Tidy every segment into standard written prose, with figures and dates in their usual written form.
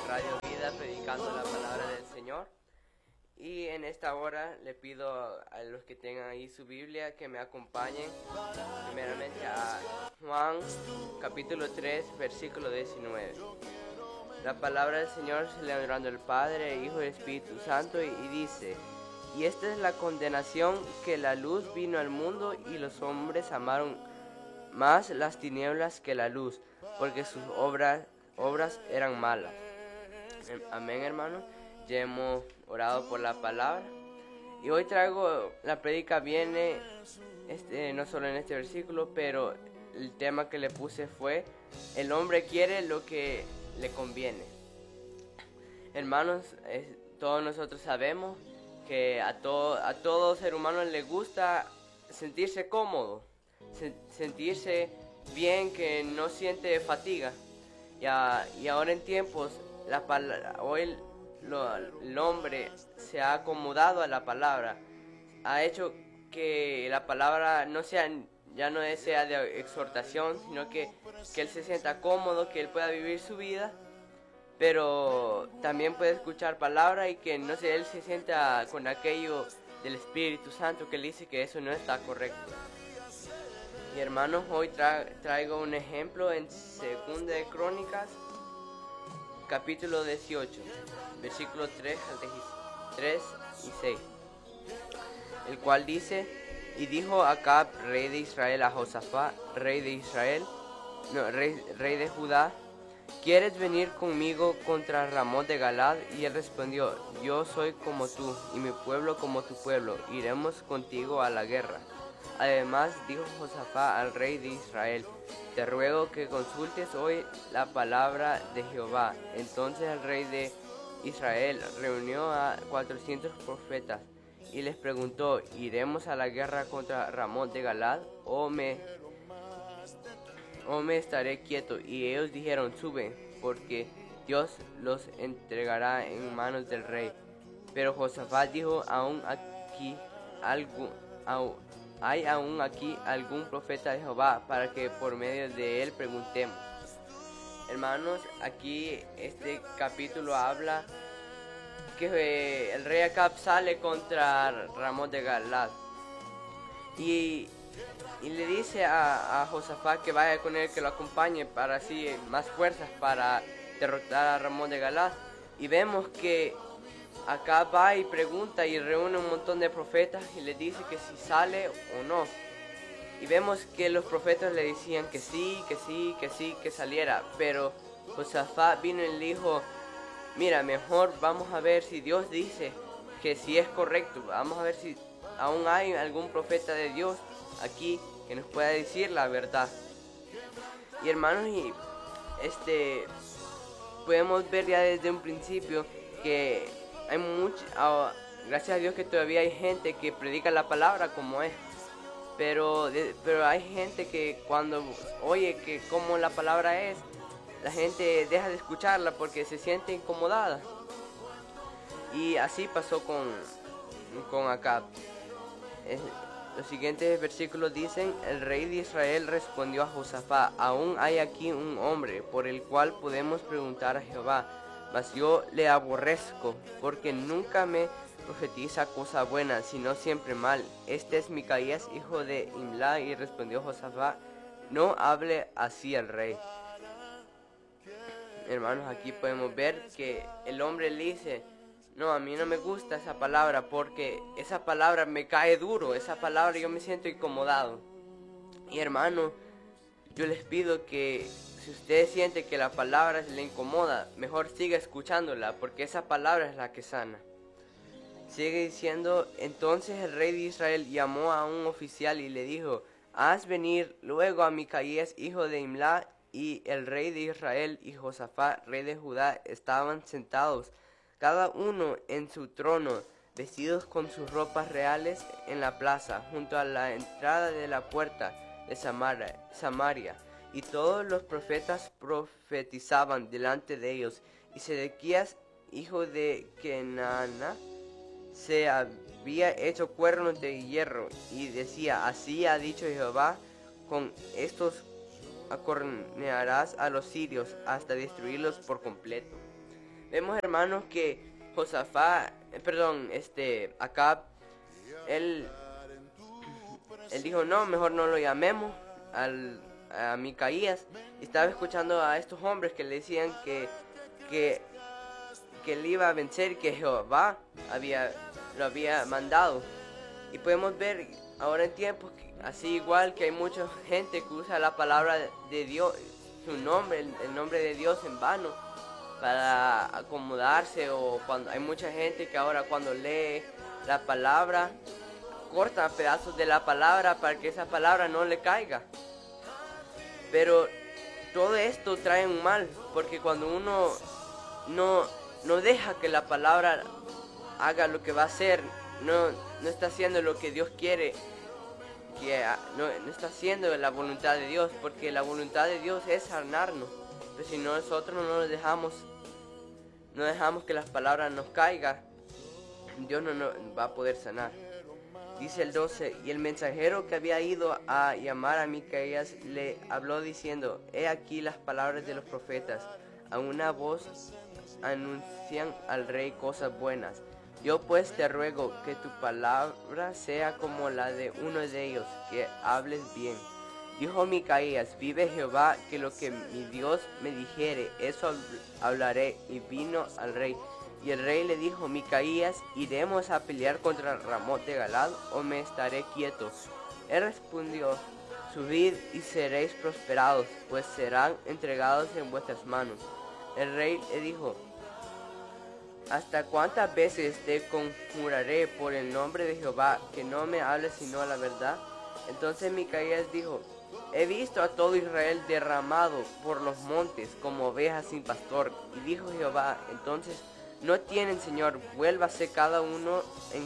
Radio Vida predicando la palabra del Señor. Y en esta hora le pido a los que tengan ahí su Biblia que me acompañen primeramente a Juan capítulo 3 versículo 19. La palabra del Señor se lee honrando al Padre, Hijo y Espíritu Santo y dice: y esta es la condenación, que la luz vino al mundo y los hombres amaron más las tinieblas que la luz, porque sus obras eran malas. Amén, hermanos. Ya hemos orado por la palabra y hoy traigo la predica. Viene no solo en este versículo, pero el tema que le puse fue: el hombre quiere lo que le conviene. Hermanos, todos nosotros sabemos que a todo ser humano le gusta sentirse cómodo, sentirse bien, que no siente fatiga. Y ahora en tiempos, hoy el hombre se ha acomodado a la palabra, ha hecho que la palabra ya no sea de exhortación, sino que él se sienta cómodo, que él pueda vivir su vida, pero también puede escuchar palabra y que no sé, él se sienta con aquello del Espíritu Santo que le dice que eso no está correcto. Y hermanos, hoy traigo un ejemplo en 2 de Crónicas, capítulo 18, versículo 3 y 6, el cual dice: y dijo Acab, rey de Israel, a Josafat, rey de Judá: ¿quieres venir conmigo contra Ramón de Galad? Y él respondió: yo soy como tú, y mi pueblo como tu pueblo, iremos contigo a la guerra. Además dijo Josafat al rey de Israel: te ruego que consultes hoy la palabra de Jehová. Entonces el rey de Israel reunió a 400 profetas y les preguntó: ¿iremos a la guerra contra Ramón de Galad o me estaré quieto? Y ellos dijeron: sube, porque Dios los entregará en manos del rey. Pero Josafat dijo: ¿hay aún aquí algún profeta de Jehová para que por medio de él preguntemos? Hermanos, aquí este capítulo habla que el rey Acab sale contra Ramón de Galad y le dice a Josafat que vaya con él, que lo acompañe para así más fuerzas para derrotar a Ramón de Galad. Y vemos que Acab va y pregunta y reúne un montón de profetas y le dice que si sale o no. Y vemos que los profetas le decían que sí, que saliera. Pero Josafat vino y le dijo: mira, mejor vamos a ver si Dios dice que sí es correcto. Vamos a ver si aún hay algún profeta de Dios aquí que nos pueda decir la verdad. Y hermanos, podemos ver ya desde un principio que hay gracias a Dios que todavía hay gente que predica la palabra como es. Pero hay gente que cuando oye que como la palabra es, la gente deja de escucharla porque se siente incomodada. Y así pasó con Acab. Los siguientes versículos dicen: el rey de Israel respondió a Josafat: aún hay aquí un hombre por el cual podemos preguntar a Jehová, mas yo le aborrezco, porque nunca me profetiza cosa buena, sino siempre mal. Este es Micaías, hijo de Imla. Y respondió Josafat: no hable así el rey. Hermanos, aquí podemos ver que el hombre le dice: no, a mí no me gusta esa palabra porque esa palabra me cae duro, esa palabra yo me siento incomodado. Y hermano, yo les pido que si usted siente que la palabra le incomoda, mejor siga escuchándola, porque esa palabra es la que sana. Sigue diciendo: entonces el rey de Israel llamó a un oficial y le dijo: haz venir luego a Micaías, hijo de Imla. Y el rey de Israel y Josafat, rey de Judá, estaban sentados, cada uno en su trono, vestidos con sus ropas reales, en la plaza, junto a la entrada de la puerta de Samaria. Y todos los profetas profetizaban delante de ellos. Y Sedequías, hijo de Kenana, se había hecho cuernos de hierro, y decía: así ha dicho Jehová, con estos acornearás a los sirios hasta destruirlos por completo. Vemos, hermanos, que Acab, él dijo, no, mejor no lo llamemos a Micaías. Y estaba escuchando a estos hombres que le decían que él iba a vencer, que Jehová lo había mandado. Y podemos ver ahora en tiempos así igual que hay mucha gente que usa la palabra de Dios, su nombre, el nombre de Dios en vano para acomodarse, o cuando hay mucha gente que ahora cuando lee la palabra corta pedazos de la palabra para que esa palabra no le caiga. Pero todo esto trae un mal, porque cuando uno no deja que la palabra haga lo que va a hacer, no está haciendo lo que Dios quiere, no está haciendo la voluntad de Dios, porque la voluntad de Dios es sanarnos. Pero si nosotros no dejamos que las palabras nos caigan, Dios no va a poder sanar. Dice el 12, y el mensajero que había ido a llamar a Micaías le habló diciendo, he aquí las palabras de los profetas, a una voz anuncian al rey cosas buenas. Yo pues te ruego que tu palabra sea como la de uno de ellos, que hables bien. Dijo Micaías, vive Jehová, que lo que mi Dios me dijere, eso hablaré. Y vino al rey. Y el rey le dijo, Micaías, ¿iremos a pelear contra Ramot de Galad, o me estaré quieto? Él respondió, subid y seréis prosperados, pues serán entregados en vuestras manos. El rey le dijo, ¿hasta cuántas veces te conjuraré por el nombre de Jehová, que no me hables sino la verdad? Entonces Micaías dijo, he visto a todo Israel derramado por los montes como ovejas sin pastor. Y dijo Jehová, entonces no tienen Señor, vuélvase cada uno en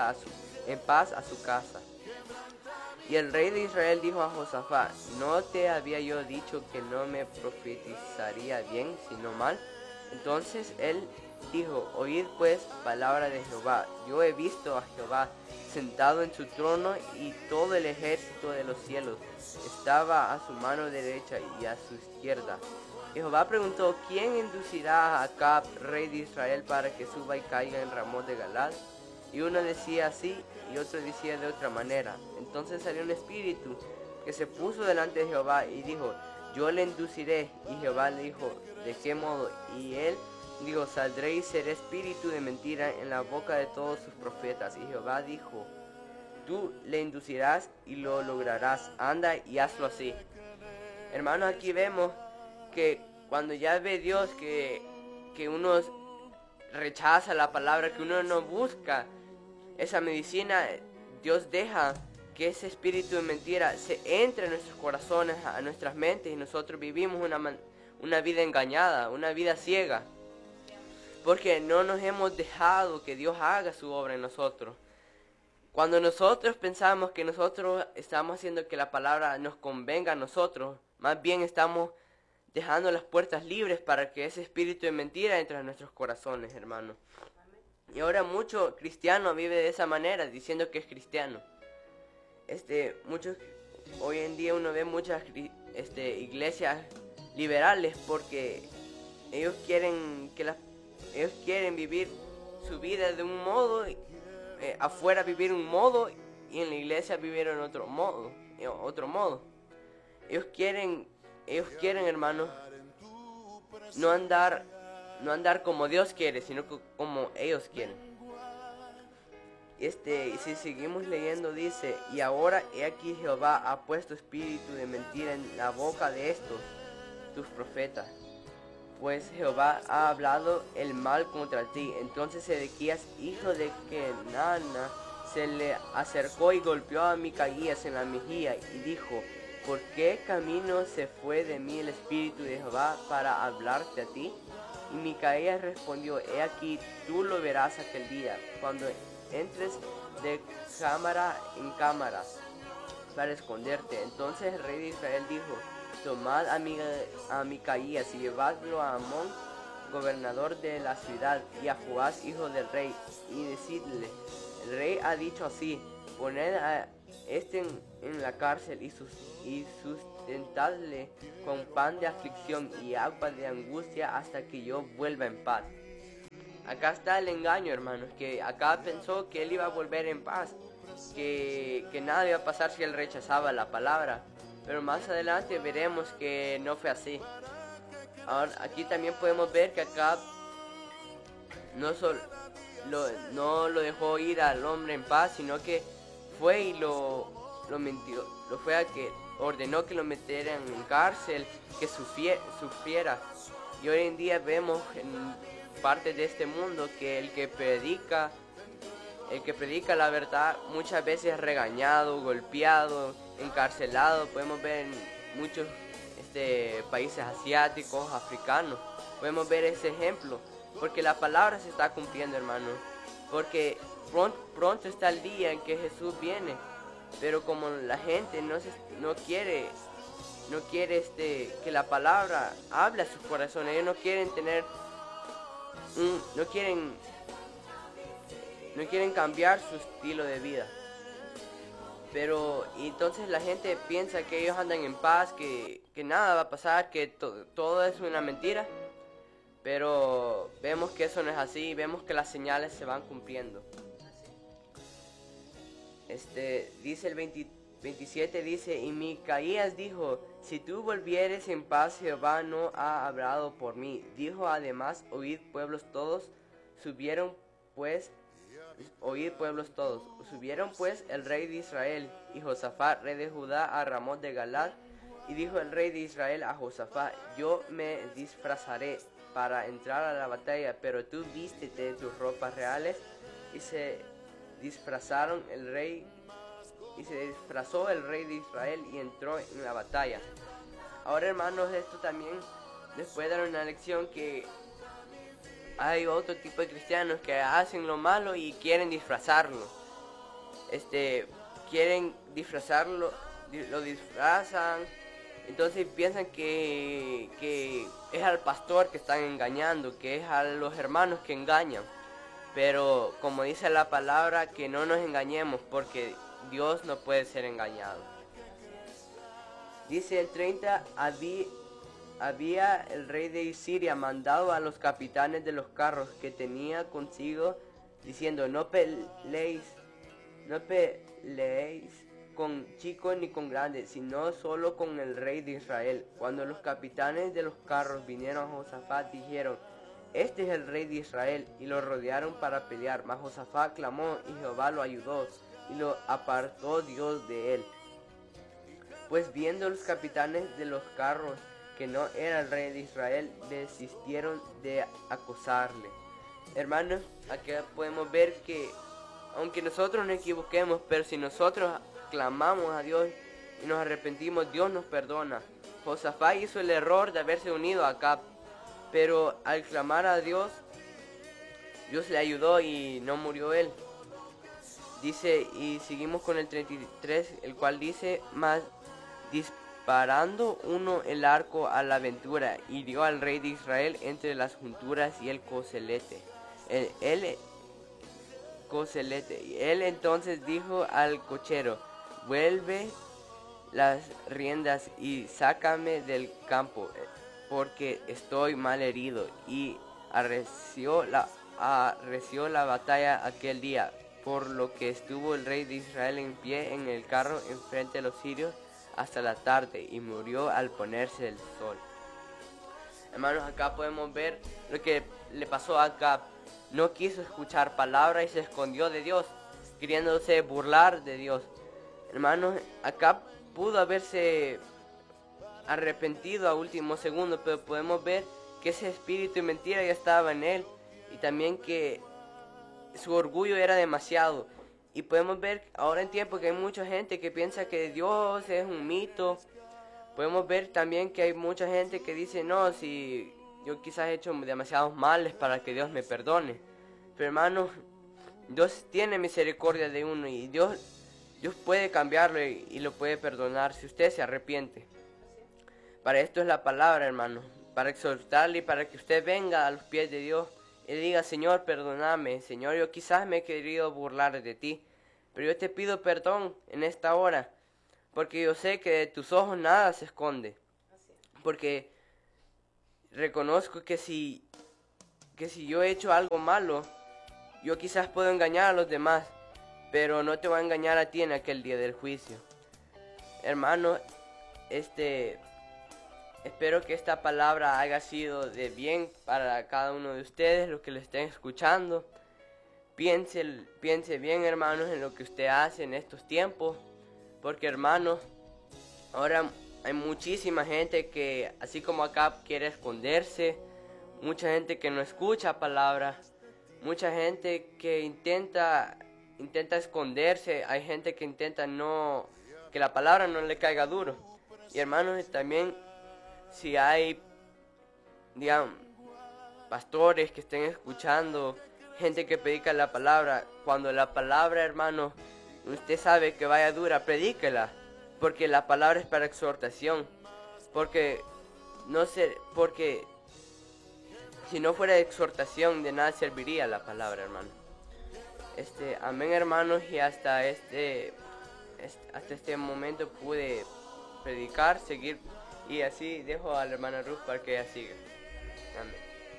paz a su casa. Y el rey de Israel dijo a Josafat, ¿no te había yo dicho que no me profetizaría bien, sino mal? Entonces él dijo, oíd pues palabra de Jehová. Yo he visto a Jehová sentado en su trono, y todo el ejército de los cielos estaba a su mano derecha y a su izquierda. Y Jehová preguntó, ¿quién inducirá a Acab, rey de Israel, para que suba y caiga en Ramot de Galad? Y uno decía así, y otro decía de otra manera. Entonces salió un espíritu que se puso delante de Jehová y dijo, yo le induciré. Y Jehová le dijo, ¿de qué modo? Y él dijo, saldré y seré espíritu de mentira en la boca de todos sus profetas. Y Jehová dijo, tú le inducirás y lo lograrás, anda y hazlo así. Hermanos, aquí vemos que cuando ya ve Dios que uno rechaza la palabra, que uno no busca esa medicina, Dios deja que ese espíritu de mentira se entre en nuestros corazones, a nuestras mentes, y nosotros vivimos una vida engañada, una vida ciega, porque no nos hemos dejado que Dios haga su obra en nosotros. Cuando nosotros pensamos que nosotros estamos haciendo que la palabra nos convenga a nosotros, más bien estamos dejando las puertas libres para que ese espíritu de mentira entre en nuestros corazones, hermanos. Y ahora mucho cristiano vive de esa manera, diciendo que es cristiano. Hoy en día uno ve muchas iglesias liberales, porque ellos quieren vivir su vida de un modo, afuera vivir un modo, y en la iglesia vivir en otro modo. Ellos quieren, hermanos, no andar como Dios quiere, sino como ellos quieren. Y si seguimos leyendo, dice, y ahora he aquí Jehová ha puesto espíritu de mentira en la boca de estos tus profetas, pues Jehová ha hablado el mal contra ti. Entonces Sedequías, hijo de Kenana, se le acercó y golpeó a Micaías en la mejilla y dijo, ¿por qué camino se fue de mí el espíritu de Jehová para hablarte a ti? Y Micaías respondió, he aquí, tú lo verás aquel día, cuando entres de cámara en cámara para esconderte. Entonces el rey de Israel dijo, tomad a Micaías y llevadlo a Amón, gobernador de la ciudad, y a Joás, hijo del rey, y decidle, el rey ha dicho así, poned a en la cárcel y sustentadle con pan de aflicción y agua de angustia hasta que yo vuelva en paz. acá está el engaño, hermanos, que acá pensó que él iba a volver en paz, que nada iba a pasar si él rechazaba la palabra, pero más adelante veremos que no fue así. Ahora, aquí también podemos ver que acá no lo dejó ir al hombre en paz, sino que fue y lo mintió, lo fue a que ordenó que lo metieran en cárcel, que sufriera. Y hoy en día vemos en parte de este mundo que el que predica la verdad muchas veces es regañado, golpeado, encarcelado. Podemos ver en muchos países asiáticos, africanos, podemos ver ese ejemplo, porque la palabra se está cumpliendo, hermano, porque pronto está el día en que Jesús viene, pero como la gente no quiere que la palabra hable a sus corazones, ellos no quieren no quieren cambiar su estilo de vida. Pero entonces la gente piensa que ellos andan en paz, que nada va a pasar, que todo es una mentira. Pero vemos que eso no es así, vemos que las señales se van cumpliendo. Dice el 27, dice, y Micaías dijo, si tú volvieres en paz, Jehová no ha hablado por mí. Dijo además, oíd pueblos todos, subieron pues el rey de Israel y Josafat, rey de Judá, a Ramot de Galad. Y dijo el rey de Israel a Josafat, yo me disfrazaré para entrar a la batalla, pero tú vístete de tus ropas reales. Y se disfrazó el rey de Israel y entró en la batalla. Ahora, hermanos, esto también les puede dar una lección, que hay otro tipo de cristianos que hacen lo malo y quieren disfrazarlo. Quieren disfrazarlo, lo disfrazan. Entonces piensan que es al pastor que están engañando, que es a los hermanos que engañan. Pero como dice la palabra, que no nos engañemos, porque Dios no puede ser engañado. Dice el 30, había el rey de Siria mandado a los capitanes de los carros que tenía consigo, diciendo, no peleéis con chicos ni con grandes, sino solo con el rey de Israel. Cuando los capitanes de los carros vinieron a Josafat, dijeron, este es el rey de Israel, y lo rodearon para pelear. Mas Josafat clamó, y Jehová lo ayudó, y lo apartó Dios de él. Pues viendo los capitanes de los carros que no era el rey de Israel, desistieron de acosarle. Hermanos, aquí podemos ver que aunque nosotros nos equivoquemos, pero si nosotros clamamos a Dios y nos arrepentimos, Dios nos perdona. Josafat hizo el error de haberse unido a Acab, pero al clamar a Dios, Dios le ayudó y no murió él. Dice, y seguimos con el 33, el cual dice, mas disparando uno el arco a la aventura, hirió al rey de Israel entre las junturas y el coselete. Y él entonces dijo al cochero, vuelve las riendas y sácame del campo, porque estoy mal herido. Y arreció la batalla aquel día, por lo que estuvo el rey de Israel en pie en el carro enfrente de los sirios hasta la tarde, y murió al ponerse el sol. Hermanos, acá podemos ver lo que le pasó a Acab. No quiso escuchar palabra y se escondió de Dios, queriéndose burlar de Dios. Hermanos, Acab pudo haberse arrepentido a último segundo, pero podemos ver que ese espíritu de mentira ya estaba en él, y también que su orgullo era demasiado. Y podemos ver ahora en tiempo que hay mucha gente que piensa que Dios es un mito. Podemos ver también que hay mucha gente que dice, no, si yo quizás he hecho demasiados males para que Dios me perdone. Pero hermanos, Dios tiene misericordia de uno, y Dios puede cambiarlo y lo puede perdonar si usted se arrepiente. Para esto es la palabra, hermanos, para exhortarle y para que usted venga a los pies de Dios y diga, Señor, perdóname. Señor, yo quizás me he querido burlar de ti, pero yo te pido perdón en esta hora, porque yo sé que de tus ojos nada se esconde. Porque reconozco que si que si yo he hecho algo malo, yo quizás puedo engañar a los demás, pero no te voy a engañar a ti en aquel día del juicio. Hermano, espero que esta palabra haya sido de bien para cada uno de ustedes, los que lo estén escuchando. Piense bien, hermanos, en lo que usted hace en estos tiempos, porque, hermanos, ahora hay muchísima gente que, así como acá, quiere esconderse, mucha gente que no escucha palabras, mucha gente que intenta esconderse, hay gente que intenta que la palabra no le caiga duro. Y, hermanos, también si hay, digamos, pastores que estén escuchando, gente que predica la palabra, cuando la palabra, hermano, usted sabe que vaya dura, predíquela, porque la palabra es para exhortación, porque si no fuera de exhortación, de nada serviría la palabra, hermano. Amén, hermanos, y hasta este momento pude predicar, seguir, y así dejo a la hermana Ruth para que ella siga. Amén.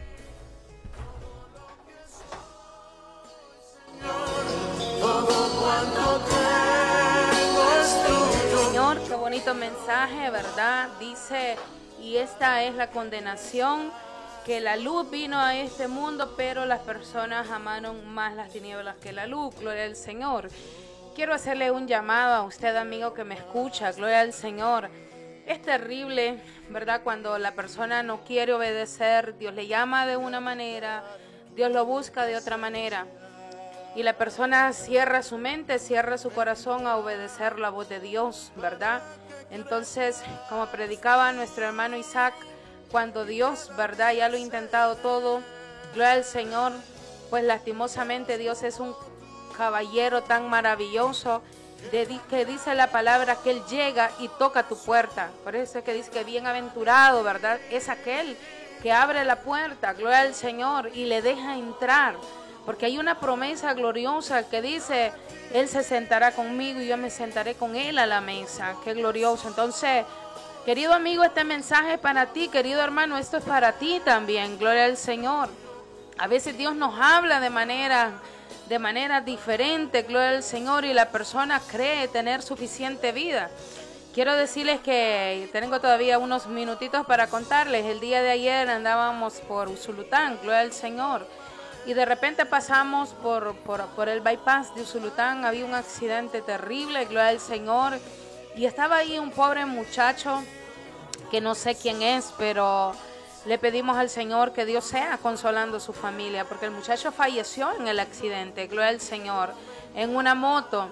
Señor, qué bonito mensaje, ¿verdad? Dice, y esta es la condenación, que la luz vino a este mundo, pero las personas amaron más las tinieblas que la luz. Gloria al Señor. Quiero hacerle un llamado a usted, amigo, que me escucha. Gloria al Señor. Es terrible, ¿verdad? Cuando la persona no quiere obedecer, Dios le llama de una manera, Dios lo busca de otra manera. Y la persona cierra su mente, cierra su corazón a obedecer la voz de Dios, ¿verdad? Entonces, como predicaba nuestro hermano Isaac, cuando Dios, ¿verdad? Ya lo ha intentado todo, gloria al Señor, pues lastimosamente Dios es un caballero tan maravilloso, que dice la palabra que Él llega y toca tu puerta. Por eso es que dice que bienaventurado, ¿verdad? Es aquel que abre la puerta, gloria al Señor, y le deja entrar. Porque hay una promesa gloriosa que dice, Él se sentará conmigo y yo me sentaré con Él a la mesa. Qué glorioso. Entonces, querido amigo, este mensaje es para ti. Querido hermano, esto es para ti también. Gloria al Señor. A veces Dios nos habla de manera diferente, gloria al Señor, y la persona cree tener suficiente vida. Quiero decirles que tengo todavía unos minutitos para contarles. El día de ayer andábamos por Usulután, gloria al Señor. Y de repente pasamos por el bypass de Usulután, había un accidente terrible, gloria al Señor, y estaba ahí un pobre muchacho, que no sé quién es, pero le pedimos al Señor que Dios sea consolando a su familia, porque el muchacho falleció en el accidente, gloria al Señor, en una moto.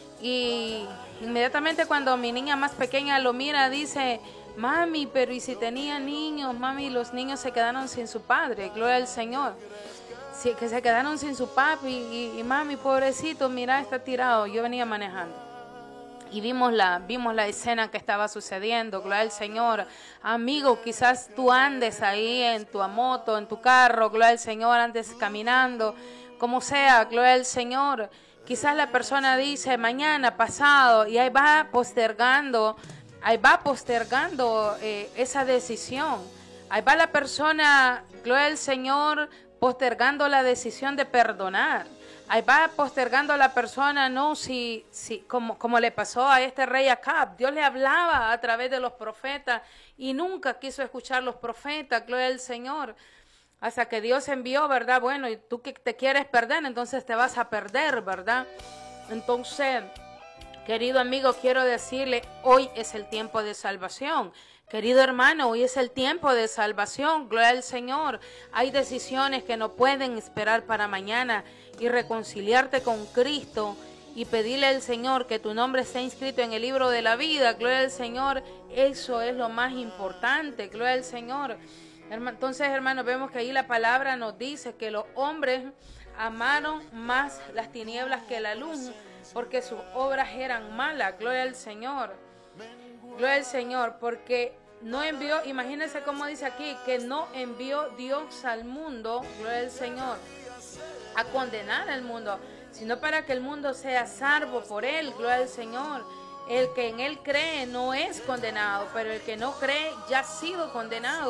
Y inmediatamente cuando mi niña más pequeña lo mira, dice, mami, pero ¿y si tenía niños? Mami, los niños se quedaron sin su padre, gloria al Señor. Sí, que se quedaron sin su papi y mami, pobrecito, mira, está tirado. Yo venía manejando y vimos la escena que estaba sucediendo, gloria al Señor. Amigo, quizás tú andes ahí en tu moto, en tu carro, gloria al Señor, andes caminando, como sea, gloria al Señor. Quizás la persona dice mañana, pasado, y ahí va postergando esa decisión. Ahí va la persona, gloria al Señor, postergando la decisión de perdonar. Ahí va postergando a la persona, no, como le pasó a este rey Acab. Dios le hablaba a través de los profetas y nunca quiso escuchar los profetas, gloria al Señor. Hasta que Dios envió, ¿verdad? Bueno, y tú que te quieres perder, entonces te vas a perder, ¿verdad? Entonces, querido amigo, quiero decirle, hoy es el tiempo de salvación. Querido hermano, hoy es el tiempo de salvación, gloria al Señor. Hay decisiones que no pueden esperar para mañana y reconciliarte con Cristo y pedirle al Señor que tu nombre esté inscrito en el libro de la vida, gloria al Señor. Eso es lo más importante, gloria al Señor. Entonces, hermanos, vemos que ahí la palabra nos dice que los hombres amaron más las tinieblas que la luz, porque sus obras eran malas, gloria al Señor. Gloria al Señor, porque no envió, imagínense cómo dice aquí, que no envió Dios al mundo, gloria al Señor, a condenar al mundo, sino para que el mundo sea salvo por Él, gloria al Señor. El que en Él cree no es condenado, pero el que no cree ya ha sido condenado,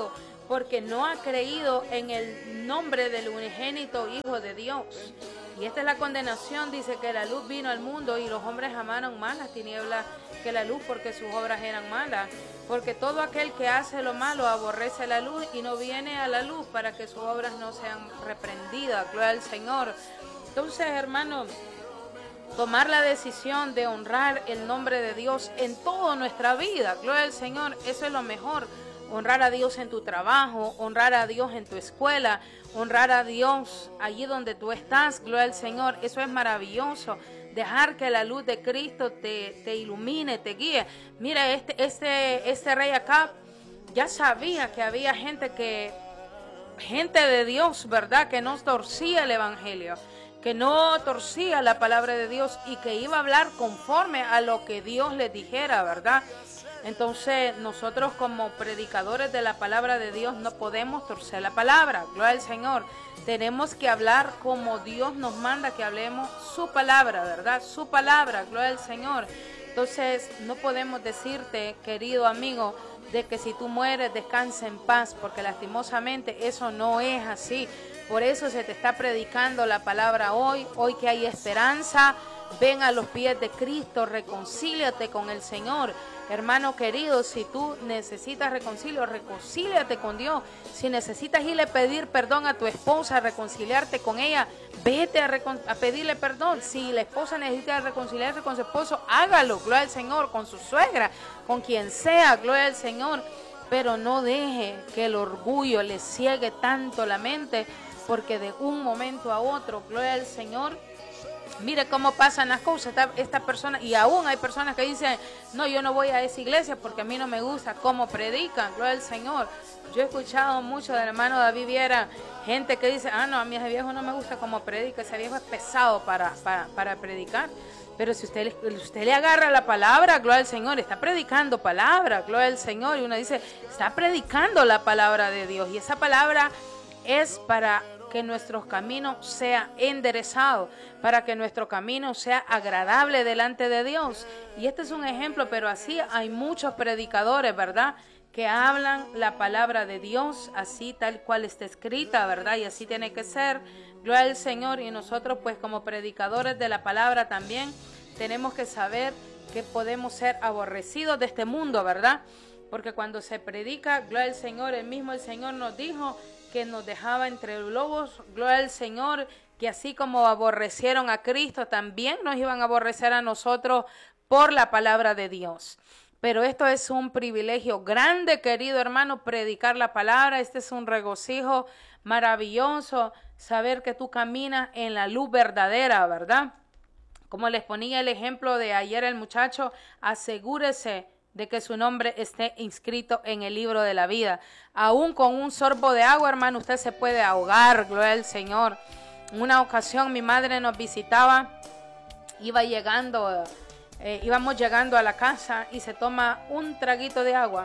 porque no ha creído en el nombre del unigénito Hijo de Dios. Y esta es la condenación, dice que la luz vino al mundo y los hombres amaron más las tinieblas que la luz porque sus obras eran malas. Porque todo aquel que hace lo malo aborrece la luz y no viene a la luz para que sus obras no sean reprendidas. Gloria al Señor. Entonces, hermano, tomar la decisión de honrar el nombre de Dios en toda nuestra vida. Gloria al Señor, eso es lo mejor. Honrar a Dios en tu trabajo, honrar a Dios en tu escuela, honrar a Dios allí donde tú estás. Gloria al Señor, eso es maravilloso. Dejar que la luz de Cristo te ilumine, te guíe. Mira, este rey Acab ya sabía que había gente de Dios, ¿verdad? Que no torcía el evangelio, que no torcía la palabra de Dios y que iba a hablar conforme a lo que Dios le dijera, ¿verdad? Entonces nosotros como predicadores de la palabra de Dios no podemos torcer la palabra. Gloria al Señor. Tenemos que hablar como Dios nos manda que hablemos su palabra, ¿verdad? Su palabra, gloria al Señor. Entonces no podemos decirte, querido amigo, de que si tú mueres descansa en paz, porque lastimosamente eso no es así. Por eso se te está predicando la palabra hoy que hay esperanza. Ven a los pies de Cristo, reconcíliate con el Señor. Hermano querido, si tú necesitas reconcíliate con Dios. Si necesitas irle a pedir perdón a tu esposa, reconciliarte con ella, vete a pedirle perdón. Si la esposa necesita reconciliarse con su esposo, hágalo, gloria al Señor, con su suegra, con quien sea, gloria al Señor. Pero no deje que el orgullo le ciegue tanto la mente, porque de un momento a otro, gloria al Señor, mire cómo pasan las cosas. Esta persona, y aún hay personas que dicen, no, yo no voy a esa iglesia porque a mí no me gusta cómo predican, gloria al Señor. Yo he escuchado mucho del hermano David Viera, gente que dice, no, a mí ese viejo no me gusta cómo predica, ese viejo es pesado para predicar. Pero si usted le agarra la palabra, gloria al Señor, está predicando palabra, gloria al Señor, y uno dice, está predicando la palabra de Dios, y esa palabra es para que nuestros caminos sea enderezado, para que nuestro camino sea agradable delante de Dios. Y este es un ejemplo, pero así hay muchos predicadores, ¿verdad?, que hablan la palabra de Dios así tal cual está escrita, ¿verdad? Y así tiene que ser. Gloria al Señor. Y nosotros pues como predicadores de la palabra también tenemos que saber que podemos ser aborrecidos de este mundo, ¿verdad? Porque cuando se predica, gloria al Señor, el Señor nos dijo que nos dejaba entre lobos, gloria al Señor, que así como aborrecieron a Cristo, también nos iban a aborrecer a nosotros por la palabra de Dios. Pero esto es un privilegio grande, querido hermano, predicar la palabra. Este es un regocijo maravilloso, saber que tú caminas en la luz verdadera, ¿verdad? Como les ponía el ejemplo de ayer el muchacho, asegúrese de que su nombre esté inscrito en el libro de la vida. Aún con un sorbo de agua, hermano, usted se puede ahogar, gloria al Señor. En una ocasión mi madre nos visitaba, íbamos llegando a la casa y se toma un traguito de agua.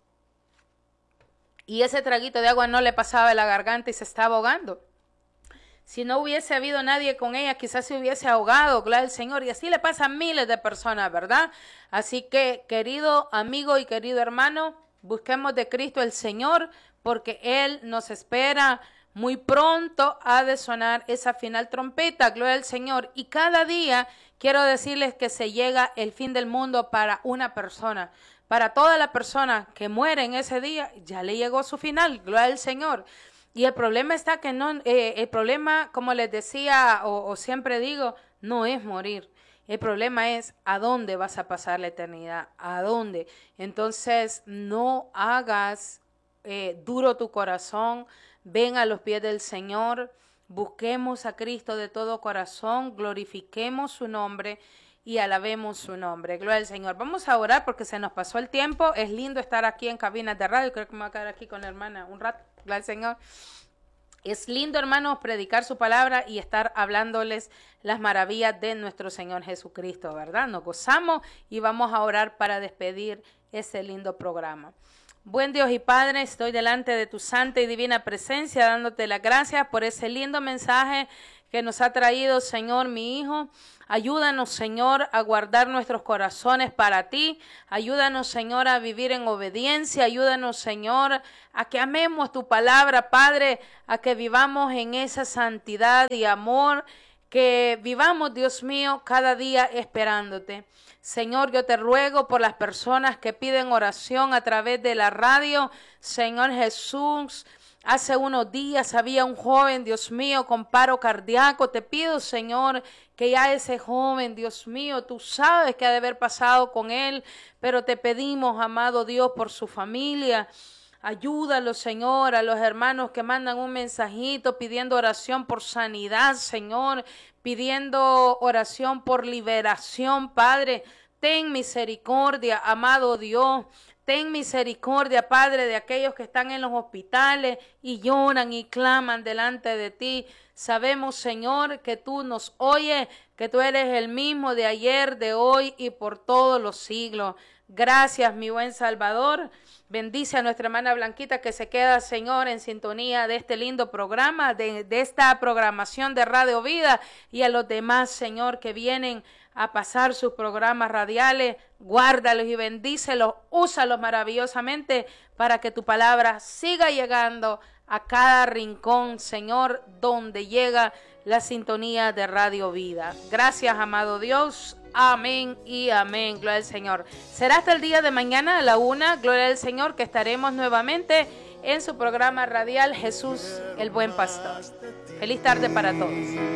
Y ese traguito de agua no le pasaba de la garganta y se estaba ahogando. Si no hubiese habido nadie con ella, quizás se hubiese ahogado, gloria al Señor. Y así le pasa a miles de personas, ¿verdad? Así que, querido amigo y querido hermano, busquemos de Cristo el Señor, porque Él nos espera. Muy pronto ha de sonar esa final trompeta, gloria al Señor. Y cada día quiero decirles que se llega el fin del mundo para una persona. Para toda la persona que muere en ese día, ya le llegó su final, gloria al Señor. Y el problema está que no, el problema, como les decía o siempre digo, no es morir. El problema es a dónde vas a pasar la eternidad, a dónde. Entonces no hagas duro tu corazón, ven a los pies del Señor, busquemos a Cristo de todo corazón, glorifiquemos su nombre y alabemos su nombre. Gloria al Señor. Vamos a orar porque se nos pasó el tiempo. Es lindo estar aquí en cabinas de radio. Creo que me voy a quedar aquí con la hermana un rato. Gloria al Señor. Es lindo, hermanos, predicar su palabra y estar hablándoles las maravillas de nuestro Señor Jesucristo, ¿verdad? Nos gozamos y vamos a orar para despedir este lindo programa. Buen Dios y Padre, estoy delante de tu santa y divina presencia dándote las gracias por ese lindo mensaje que nos ha traído, Señor, mi hijo. Ayúdanos, Señor, a guardar nuestros corazones para ti. Ayúdanos, Señor, a vivir en obediencia. Ayúdanos, Señor, a que amemos tu palabra, Padre, a que vivamos en esa santidad y amor, que vivamos, Dios mío, cada día esperándote. Señor, yo te ruego por las personas que piden oración a través de la radio. Señor Jesús, hace unos días había un joven, Dios mío, con paro cardíaco. Te pido, Señor, que ya ese joven, Dios mío, tú sabes qué ha de haber pasado con él, pero te pedimos, amado Dios, por su familia. Ayúdalo, Señor, a los hermanos que mandan un mensajito pidiendo oración por sanidad, Señor, pidiendo oración por liberación, Padre. Ten misericordia, amado Dios. Ten misericordia, Padre, de aquellos que están en los hospitales y lloran y claman delante de ti. Sabemos, Señor, que tú nos oyes, que tú eres el mismo de ayer, de hoy y por todos los siglos. Gracias, mi buen Salvador. Bendice a nuestra hermana Blanquita que se queda, Señor, en sintonía de este lindo programa, de esta programación de Radio Vida, y a los demás, Señor, que vienen a pasar sus programas radiales. Guárdalos y bendícelos, úsalos maravillosamente para que tu palabra siga llegando a cada rincón, Señor, donde llega la sintonía de Radio Vida. Gracias, amado Dios. Amén y amén. Gloria al Señor. Será hasta el día de mañana a la 1, gloria al Señor, que estaremos nuevamente en su programa radial Jesús, el Buen Pastor. Feliz tarde para todos.